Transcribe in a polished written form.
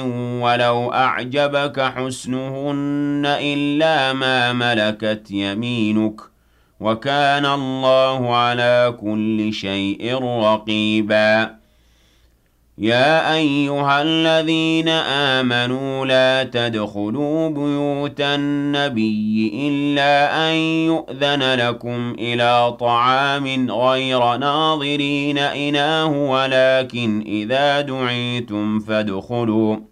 وَلَوْ أَعْجَبَكَ حُسْنُهُنَّ إِلَّا مَا مَلَكَتْ يَمِينُكَ ۗ وَكَانَ اللَّهُ عَلَىٰ كُلِّ شَيْءٍ رَّقِيبًا. يَا أَيُّهَا الَّذِينَ آمَنُوا لَا تَدْخُلُوا بُيُوتَ النَّبِيِّ إِلَّا أَن يُؤْذَنَ لَكُمْ إِلَىٰ طَعَامٍ غَيْرَ نَاظِرِينَ إِنَاهُ وَلَٰكِنْ إِذَا دُعِيتُمْ فَادْخُلُوا